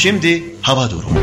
Şimdi hava durumu.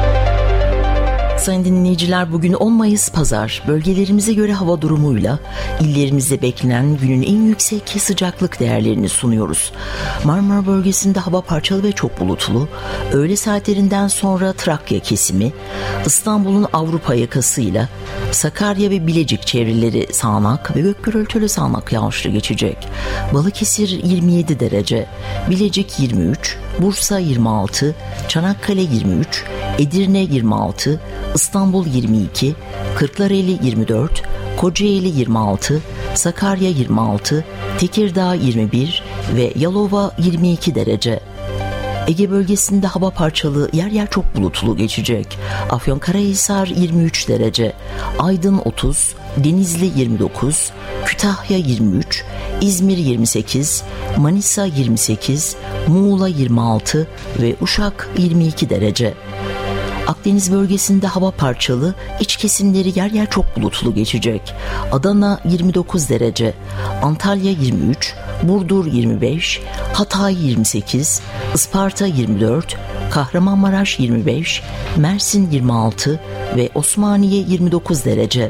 Sayın dinleyiciler, bugün 10 Mayıs Pazar. Bölgelerimize göre hava durumuyla illerimizde beklenen günün en yüksek sıcaklık değerlerini sunuyoruz. Marmara bölgesinde hava parçalı ve çok bulutlu. Öğle saatlerinden sonra Trakya kesimi, İstanbul'un Avrupa yakasıyla Sakarya ve Bilecik çevreleri sağanak ve gök gürültülü sağanak yağışlı geçecek. Balıkesir 27 derece, Bilecik 23, Bursa 26, Çanakkale 23, Edirne 26, İstanbul 22, Kırklareli 24, Kocaeli 26, Sakarya 26, Tekirdağ 21 ve Yalova 22 derece. Ege bölgesinde hava parçalı, yer yer çok bulutlu geçecek. Afyonkarahisar 23 derece, Aydın 30, Denizli 29, Kütahya 23, İzmir 28, Manisa 28, Muğla 26 ve Uşak 22 derece. Akdeniz bölgesinde hava parçalı, iç kesimleri yer yer çok bulutlu geçecek. Adana 29 derece, Antalya 23, Burdur 25, Hatay 28, Isparta 24, Kahramanmaraş 25, Mersin 26 ve Osmaniye 29 derece.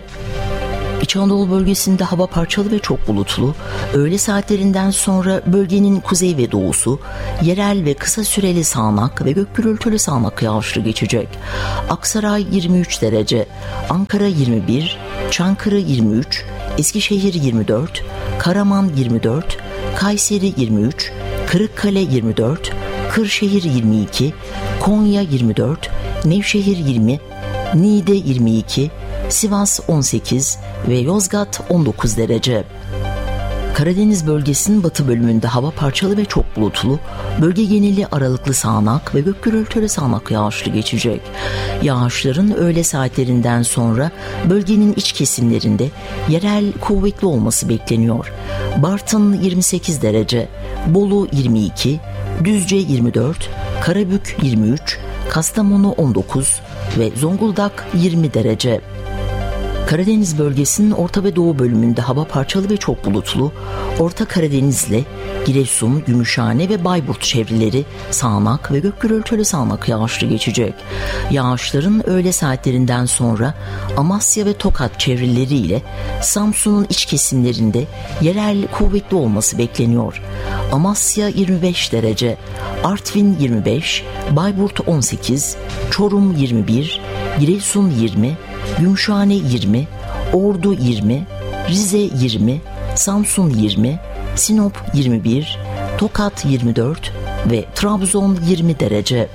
İç Anadolu bölgesinde hava parçalı ve çok bulutlu. Öğle saatlerinden sonra bölgenin kuzey ve doğusu yerel ve kısa süreli sağanak ve gök gürültülü sağanak yağışlı geçecek. Aksaray 23 derece, Ankara 21, Çankırı 23, Eskişehir 24, Karaman 24, Kayseri 23, Kırıkkale 24, Kırşehir 22, Konya 24, Nevşehir 20, Niğde 22, Sivas 18 ve Yozgat 19 derece. Karadeniz bölgesinin batı bölümünde hava parçalı ve çok bulutlu, bölge geneli aralıklı sağanak ve gök gürültülü sağanak yağışlı geçecek. Yağışların öğle saatlerinden sonra bölgenin iç kesimlerinde yerel kuvvetli olması bekleniyor. Bartın 28 derece, Bolu 22, Düzce 24, Karabük 23, Kastamonu 19 ve Zonguldak 20 derece. Karadeniz bölgesinin orta ve doğu bölümünde hava parçalı ve çok bulutlu. Orta Karadeniz'le Giresun, Gümüşhane ve Bayburt çevreleri sağanak ve gök gürültülü sağanak yağışlı geçecek. Yağışların öğle saatlerinden sonra Amasya ve Tokat çevreleriyle Samsun'un iç kesimlerinde yerel kuvvetli olması bekleniyor. Amasya 25 derece, Artvin 25, Bayburt 18, Çorum 21, Giresun 20, Gümüşhane 20, Ordu 20, Rize 20, Samsun 20, Sinop 21, Tokat 24 ve Trabzon 20 derece.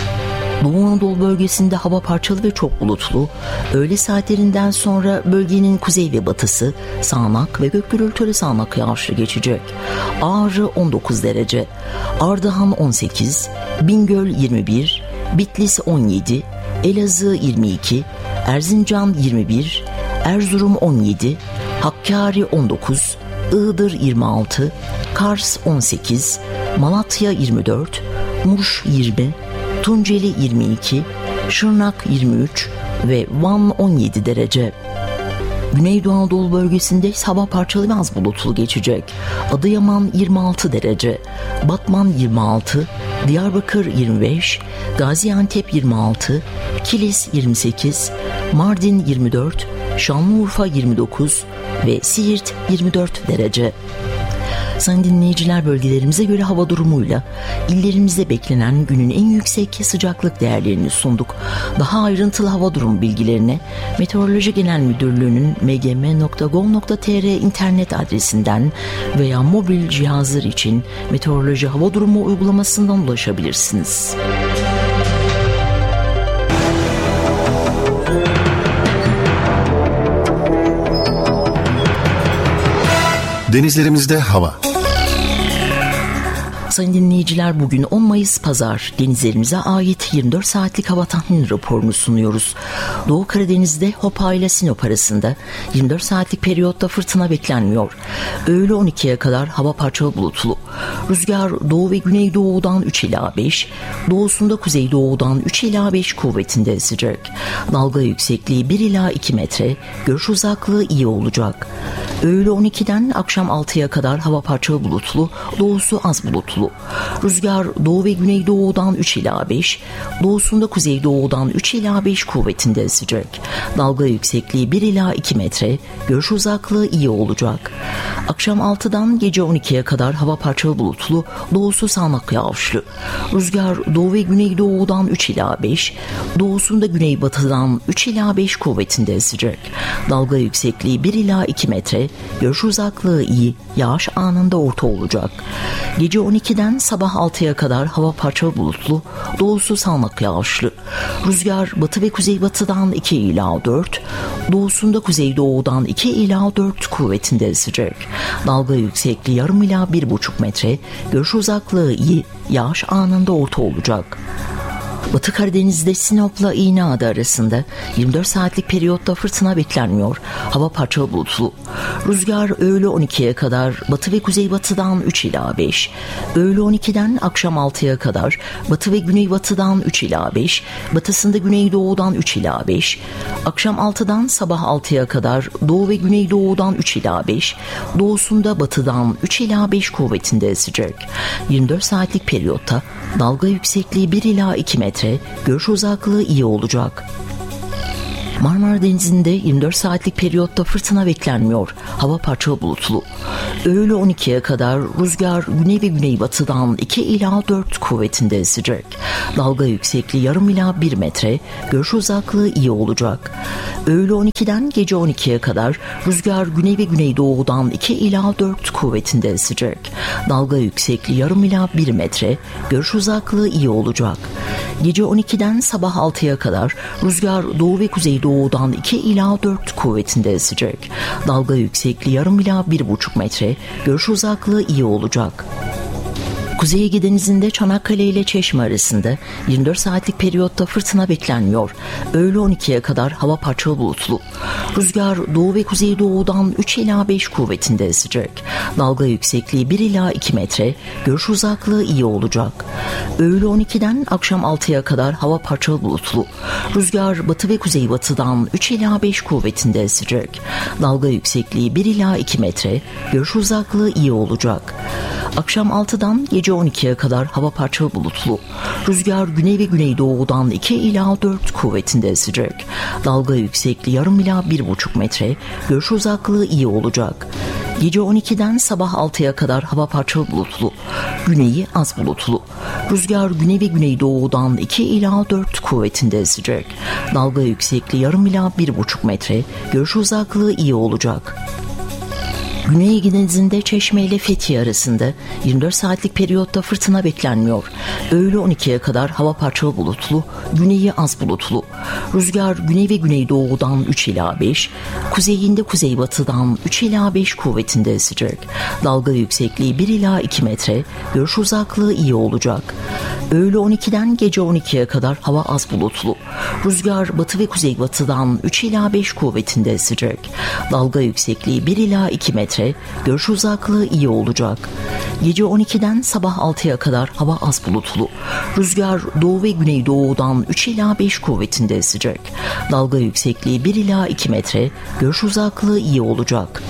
Doğu Anadolu bölgesinde hava parçalı ve çok bulutlu. Öğle saatlerinden sonra bölgenin kuzey ve batısı sağanak ve gök gürültülü sağanak yağışlı geçecek. Ağrı 19 derece, Ardahan 18, Bingöl 21, Bitlis 17, Elazığ 22, Erzincan 21, Erzurum 17, Hakkari 19, Iğdır 26, Kars 18, Malatya 24, Muş 20, Tunceli 22, Şırnak 23 ve Van 17 derece. Güneydoğu Anadolu bölgesinde hava parçalı ve az bulutlu geçecek. Adıyaman 26 derece, Batman 26, Diyarbakır 25, Gaziantep 26, Kilis 28, Mardin 24, Şanlıurfa 29 ve Siirt 24 derece. Sayın dinleyiciler, bölgelerimize göre hava durumuyla illerimizde beklenen günün en yüksek sıcaklık değerlerini sunduk. Daha ayrıntılı hava durumu bilgilerine Meteoroloji Genel Müdürlüğü'nün mgm.gov.tr internet adresinden veya mobil cihazlar için Meteoroloji Hava Durumu uygulamasından ulaşabilirsiniz. Denizlerimizde hava. Sayın dinleyiciler, bugün 10 Mayıs Pazar, denizlerimize ait 24 saatlik hava tahmini raporunu sunuyoruz. Doğu Karadeniz'de Hopa ile Sinop arasında 24 saatlik periyotta fırtına beklenmiyor. Öğle 12'ye kadar hava parçalı bulutlu. Rüzgar doğu ve güneydoğudan 3 ila 5, doğusunda kuzeydoğudan 3 ila 5 kuvvetinde esecek. Dalga yüksekliği 1 ila 2 metre, görüş uzaklığı iyi olacak. Öğle 12'den akşam 6'ya kadar hava parçalı bulutlu, doğusu az bulutlu. Rüzgar doğu ve güneydoğudan 3 ila 5, doğusunda kuzeydoğudan 3 ila 5 kuvvetinde esecek. Dalga yüksekliği 1 ila 2 metre, görüş uzaklığı iyi olacak. Akşam 6'dan gece 12'ye kadar hava parçalı bulutlu, doğusu sağanak yağışlı. Rüzgar doğu ve güneydoğudan 3 ila 5, doğusunda güneybatıdan 3 ila 5 kuvvetinde esecek. Dalga yüksekliği 1 ila 2 metre, görüş uzaklığı iyi, yağış anında orta olacak. Gece 12'den sabah 6'ya kadar hava parçalı bulutlu, doğusu sağanak yağışlı. Rüzgar batı ve kuzeybatıdan 2 ila 4, doğusunda kuzeydoğudan 2 ila 4 kuvvetinde esecek. Dalga yüksekliği yarım ila 1,5 metre, görüş uzaklığı iyi, yağış anında orta olacak. Batı Karadeniz'de Sinop'la İğneada arasında 24 saatlik periyotta fırtına beklenmiyor. Hava parçalı bulutlu. Rüzgar öğle 12'ye kadar batı ve kuzeybatıdan 3 ila 5. Öğle 12'den akşam 6'ya kadar batı ve güneybatıdan 3 ila 5. Batısında güneydoğudan 3 ila 5. Akşam 6'dan sabah 6'ya kadar doğu ve güneydoğudan 3 ila 5. Doğusunda batıdan 3 ila 5 kuvvetinde esecek. 24 saatlik periyotta dalga yüksekliği 1 ila 2 metre, görüş uzaklığı iyi olacak. Marmara Denizi'nde 24 saatlik periyotta fırtına beklenmiyor. Hava parçalı bulutlu. Öğle 12'ye kadar rüzgar güney ve güneybatıdan 2 ila 4 kuvvetinde esecek. Dalga yüksekliği yarım ila 1 metre, görüş uzaklığı iyi olacak. Öğle 12'den gece 12'ye kadar rüzgar güney ve güneydoğudan 2 ila 4 kuvvetinde esecek. Dalga yüksekliği yarım ila 1 metre, görüş uzaklığı iyi olacak. Gece 12'den sabah 6'ya kadar rüzgar doğu ve kuzeydoğudan 2 ila 4 kuvvetinde esecek. Dalga yüksekliği yarım ila 1,5 metre, görüş uzaklığı iyi olacak. Kuzey Ege Denizi'nde Çanakkale ile Çeşme arasında 24 saatlik periyotta fırtına beklenmiyor. Öğle 12'ye kadar hava parçalı bulutlu. Rüzgar doğu ve kuzeydoğudan 3 ila 5 kuvvetinde esecek. Dalga yüksekliği 1 ila 2 metre, görüş uzaklığı iyi olacak. Öğle 12'den akşam 6'ya kadar hava parçalı bulutlu. Rüzgar batı ve kuzeybatıdan 3 ila 5 kuvvetinde esecek. Dalga yüksekliği 1 ila 2 metre, görüş uzaklığı iyi olacak. Akşam 6'dan gece 12'ye kadar hava parçalı bulutlu. Rüzgar güney ve güneydoğudan 2 ila 4 kuvvetinde esecek. Dalga yüksekliği yarım ila 1,5 metre, görüş uzaklığı iyi olacak. Gece 12'den sabah 6'ya kadar hava parçalı bulutlu. Güneyi az bulutlu. Rüzgar güney ve güneydoğudan 2 ila 4 kuvvetinde esecek. Dalga yüksekliği yarım ila 1,5 metre, görüş uzaklığı iyi olacak. Güney Ege Denizi'nde Çeşme ile Fethiye arasında 24 saatlik periyotta fırtına beklenmiyor. Öğle 12'ye kadar hava parçalı bulutlu, güneyi az bulutlu. Rüzgar güney ve güneydoğudan 3 ila 5, kuzeyinde kuzeybatıdan 3 ila 5 kuvvetinde esecek. Dalga yüksekliği 1 ila 2 metre, görüş uzaklığı iyi olacak. Öğle 12'den gece 12'ye kadar hava az bulutlu. Rüzgar batı ve kuzeybatıdan 3 ila 5 kuvvetinde esecek. Dalga yüksekliği 1 ila 2 metre, görüş uzaklığı iyi olacak. Gece 12'den sabah 6'ya kadar hava az bulutlu. Rüzgar doğu ve güneydoğudan 3 ila 5 kuvvetinde esecek. Dalga yüksekliği 1 ila 2 metre, görüş uzaklığı iyi olacak.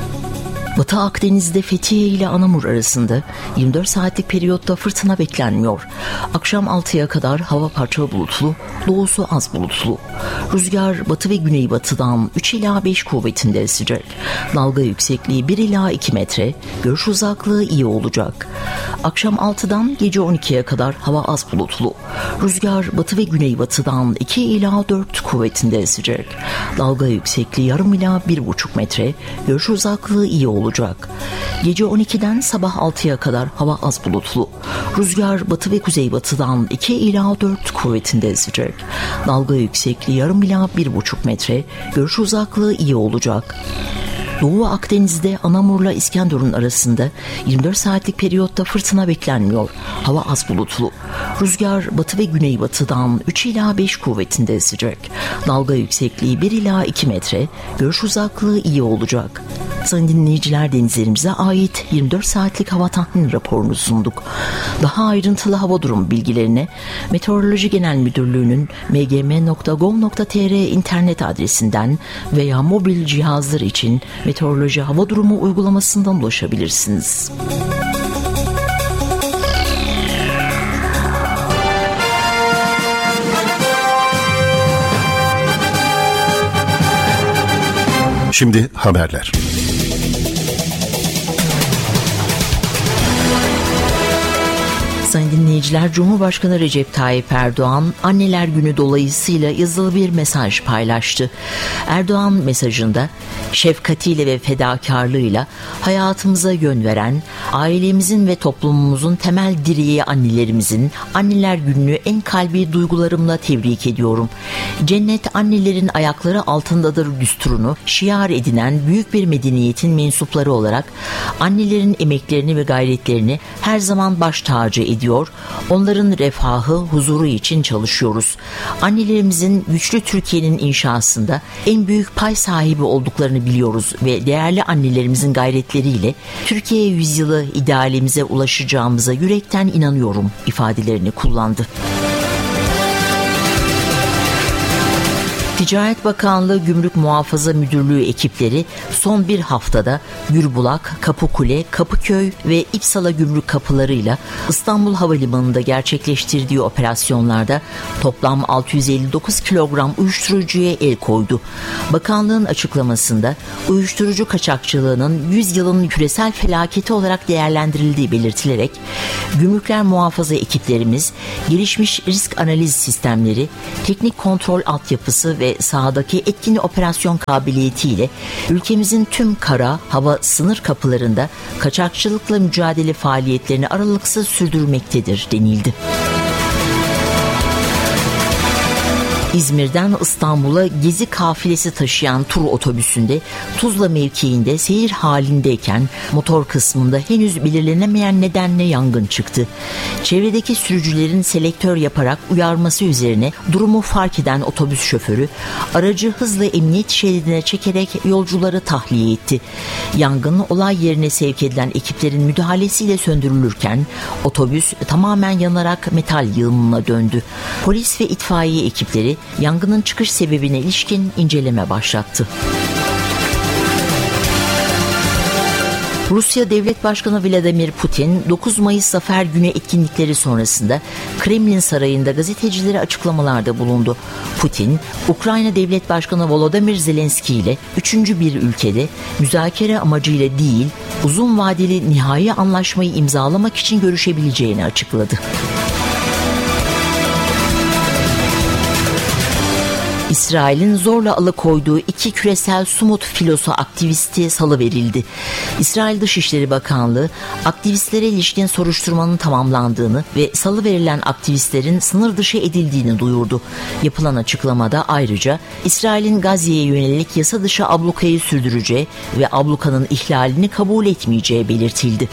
Batı Akdeniz'de Fethiye ile Anamur arasında 24 saatlik periyotta fırtına beklenmiyor. Akşam 6'ya kadar hava parçalı bulutlu, doğusu az bulutlu. Rüzgar batı ve güneybatıdan 3 ila 5 kuvvetinde esecek. Dalga yüksekliği 1 ila 2 metre, görüş uzaklığı iyi olacak. Akşam 6'dan gece 12'ye kadar hava az bulutlu. Rüzgar batı ve güneybatıdan 2 ila 4 kuvvetinde esecek. Dalga yüksekliği yarım ila 1,5 metre, görüş uzaklığı iyi olacak. Gece 12'den sabah 6'ya kadar hava az bulutlu. Rüzgar batı ve kuzeybatıdan 2 ila 4 kuvvetinde esecek. Dalga yüksekliği yarım ila 1,5 metre, görüş uzaklığı iyi olacak. Doğu Akdeniz'de Anamur'la İskenderun arasında 24 saatlik periyotta fırtına beklenmiyor. Hava az bulutlu. Rüzgar batı ve güneybatıdan 3 ila 5 kuvvetinde esecek. Dalga yüksekliği 1 ila 2 metre, görüş uzaklığı iyi olacak. Sayın dinleyiciler, denizlerimize ait 24 saatlik hava tahmin raporunu sunduk. Daha ayrıntılı hava durumu bilgilerine Meteoroloji Genel Müdürlüğü'nün mgm.gov.tr internet adresinden veya mobil cihazlar için meteoroloji hava durumu uygulamasından ulaşabilirsiniz. Şimdi haberler. Sayın dinleyiciler, Cumhurbaşkanı Recep Tayyip Erdoğan Anneler Günü dolayısıyla yazılı bir mesaj paylaştı. Erdoğan mesajında şefkatiyle ve fedakarlığıyla hayatımıza yön veren, ailemizin ve toplumumuzun temel direği annelerimizin Anneler Günü'nü en kalbi duygularımla tebrik ediyorum. Cennet annelerin ayakları altındadır düsturunu şiar edinen büyük bir medeniyetin mensupları olarak annelerin emeklerini ve gayretlerini her zaman baş tacı ediyor. Onların refahı, huzuru için çalışıyoruz. Annelerimizin güçlü Türkiye'nin inşasında en büyük pay sahibi olduklarını biliyoruz ve değerli annelerimizin gayretleriyle Türkiye yüzyılı idealimize ulaşacağımıza yürekten inanıyorum ifadelerini kullandı. Ticaret Bakanlığı Gümrük Muhafaza Müdürlüğü ekipleri son bir haftada Gürbulak, Kapıkule, Kapıköy ve İpsala gümrük kapılarıyla İstanbul Havalimanı'nda gerçekleştirdiği operasyonlarda toplam 659 kilogram uyuşturucuya el koydu. Bakanlığın açıklamasında uyuşturucu kaçakçılığının 100 yılın küresel felaketi olarak değerlendirildiği belirtilerek gümrükler muhafaza ekiplerimiz gelişmiş risk analiz sistemleri, teknik kontrol altyapısı ve sahadaki etkin operasyon kabiliyetiyle ülkemizin tüm kara, hava, sınır kapılarında kaçakçılıkla mücadele faaliyetlerini aralıksız sürdürmektedir denildi. İzmir'den İstanbul'a gezi kafilesi taşıyan tur otobüsünde Tuzla mevkiinde seyir halindeyken motor kısmında henüz belirlenemeyen nedenle yangın çıktı. Çevredeki sürücülerin selektör yaparak uyarması üzerine durumu fark eden otobüs şoförü aracı hızla emniyet şeridine çekerek yolcuları tahliye etti. Yangın olay yerine sevk edilen ekiplerin müdahalesiyle söndürülürken otobüs tamamen yanarak metal yığınına döndü. Polis ve itfaiye ekipleri yangının çıkış sebebine ilişkin inceleme başlattı. Rusya Devlet Başkanı Vladimir Putin 9 Mayıs Zafer Günü etkinlikleri sonrasında Kremlin Sarayı'nda gazetecilere açıklamalarda bulundu. Putin, Ukrayna Devlet Başkanı Volodymyr Zelenski ile üçüncü bir ülkede müzakere amacıyla değil, uzun vadeli nihai anlaşmayı imzalamak için görüşebileceğini açıkladı. İsrail'in zorla alıkoyduğu 2 küresel Sumut filosu aktivisti salıverildi. İsrail Dışişleri Bakanlığı aktivistlere ilişkin soruşturmanın tamamlandığını ve salıverilen aktivistlerin sınır dışı edildiğini duyurdu. Yapılan açıklamada ayrıca İsrail'in Gazze'ye yönelik yasa dışı ablukayı sürdüreceği ve ablukanın ihlalini kabul etmeyeceği belirtildi.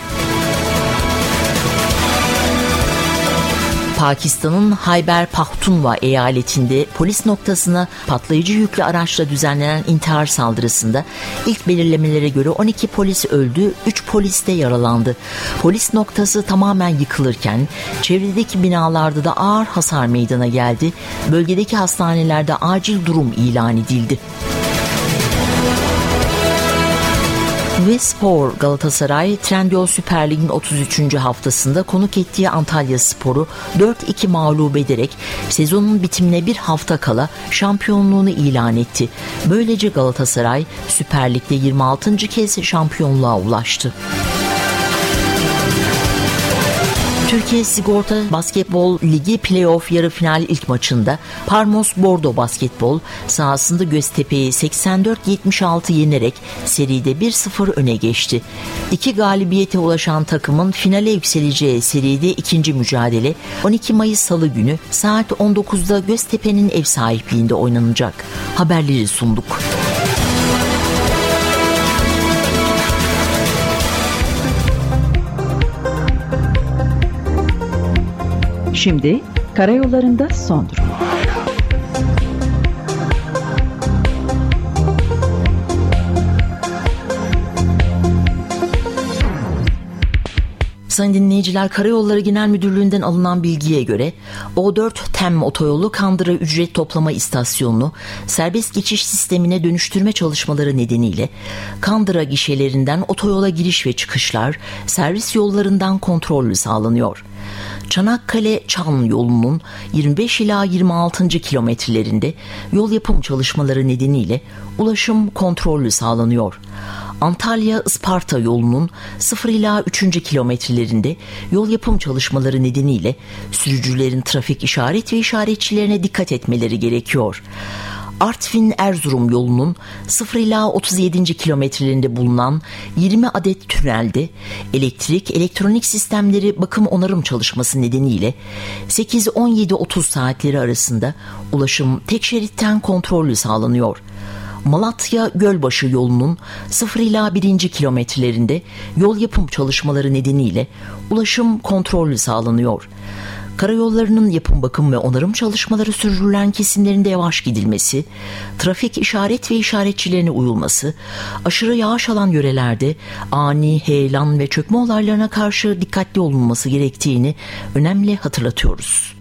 Pakistan'ın Hayber Pakhtunva eyaletinde polis noktasına patlayıcı yüklü araçla düzenlenen intihar saldırısında ilk belirlemelere göre 12 polis öldü, 3 polis de yaralandı. Polis noktası tamamen yıkılırken çevredeki binalarda da ağır hasar meydana geldi. Bölgedeki hastanelerde acil durum ilan edildi. Ve spor, Galatasaray Trendyol Süper Lig'in 33. haftasında konuk ettiği Antalya Spor'u 4-2 mağlup ederek sezonun bitimine bir hafta kala şampiyonluğunu ilan etti. Böylece Galatasaray Süper Lig'de 26. kez şampiyonluğa ulaştı. Türkiye Sigorta Basketbol Ligi Playoff yarı final ilk maçında Parmos Bordo Basketbol sahasında Göztepe'yi 84-76 yenerek seride 1-0 öne geçti. 2 galibiyete ulaşan takımın finale yükseleceği seride ikinci mücadele 12 Mayıs Salı günü saat 19'da Göztepe'nin ev sahipliğinde oynanacak. Haberleri sunduk. Şimdi karayollarında son durum. Sayın dinleyiciler, Karayolları Genel Müdürlüğü'nden alınan bilgiye göre O4 TEM otoyolu Kandıra ücret toplama istasyonunu serbest geçiş sistemine dönüştürme çalışmaları nedeniyle Kandıra gişelerinden otoyola giriş ve çıkışlar servis yollarından kontrollü sağlanıyor. Çanakkale-Çan yolunun 25 ila 26. kilometrelerinde yol yapım çalışmaları nedeniyle ulaşım kontrollü sağlanıyor. Antalya-Isparta yolunun 0 ila 3. kilometrelerinde yol yapım çalışmaları nedeniyle sürücülerin trafik işaret ve işaretçilerine dikkat etmeleri gerekiyor. Artvin-Erzurum yolunun 0 ila 37. kilometrelerinde bulunan 20 adet tünelde elektrik, elektronik sistemleri bakım onarım çalışması nedeniyle 8-17-30 saatleri arasında ulaşım tek şeritten kontrollü sağlanıyor. Malatya-Gölbaşı yolunun 0 ila 1. kilometrelerinde yol yapım çalışmaları nedeniyle ulaşım kontrollü sağlanıyor. Karayollarının yapım, bakım ve onarım çalışmaları sürdürülen kesimlerinde yavaş gidilmesi, trafik işaret ve işaretçilerine uyulması, aşırı yağış alan yörelerde ani, heyelan ve çökme olaylarına karşı dikkatli olunması gerektiğini önemli hatırlatıyoruz.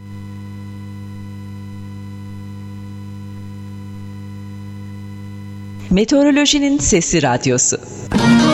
Meteorolojinin Sesi Radyosu.